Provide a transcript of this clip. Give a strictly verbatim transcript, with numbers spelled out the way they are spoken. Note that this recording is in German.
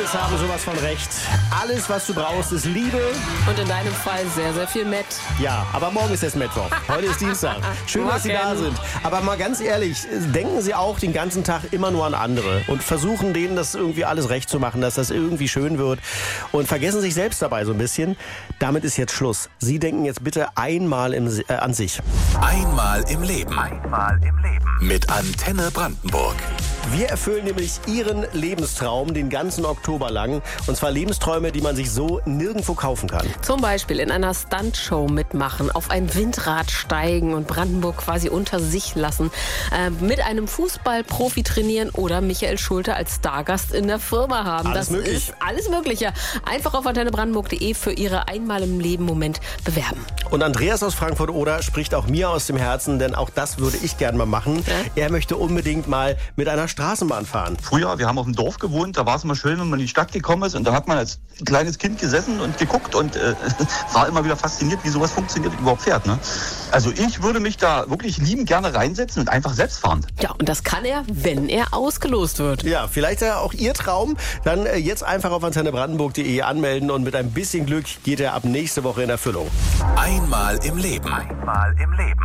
Mädels haben sowas von recht. Alles, was du brauchst, ist Liebe. Und in deinem Fall sehr, sehr viel Met. Ja, aber morgen ist erst Mittwoch. Heute ist Dienstag. Schön, dass Sie da sind. Aber mal ganz ehrlich, denken Sie auch den ganzen Tag immer nur an andere und versuchen denen das irgendwie alles recht zu machen, dass das irgendwie schön wird und vergessen sich selbst dabei so ein bisschen. Damit ist jetzt Schluss. Sie denken jetzt bitte einmal im, äh, an sich. Einmal im Leben. Einmal im Leben. Mit Antenne Brandenburg. Wir erfüllen nämlich Ihren Lebenstraum den ganzen Oktober lang. Und zwar Lebensträume, die man sich so nirgendwo kaufen kann. Zum Beispiel in einer Stuntshow mitmachen, auf ein Windrad steigen und Brandenburg quasi unter sich lassen, äh, mit einem Fußballprofi trainieren oder Michael Schulte als Stargast in der Firma haben. Alles das möglich. ist alles Mögliche. Einfach auf antenne brandenburg punkt de für Ihre einmal im Leben Moment bewerben. Und Andreas aus Frankfurt-Oder spricht auch mir aus dem Herzen, denn auch das würde ich gerne mal machen. Ja? Er möchte unbedingt mal mit einer Straßenbahn fahren. Früher, wir haben auf dem Dorf gewohnt, da war es immer schön, wenn man in die Stadt gekommen ist und da hat man als kleines Kind gesessen und geguckt und äh, war immer wieder fasziniert, wie sowas funktioniert und überhaupt fährt. Ne? Also ich würde mich da wirklich liebend gerne reinsetzen und einfach selbst fahren. Ja, und das kann er, wenn er ausgelost wird. Ja, vielleicht ja auch Ihr Traum. Dann äh, jetzt einfach auf antenne brandenburg punkt de anmelden und mit ein bisschen Glück geht er ab nächste Woche in Erfüllung. Einmal im Leben. Einmal im Leben.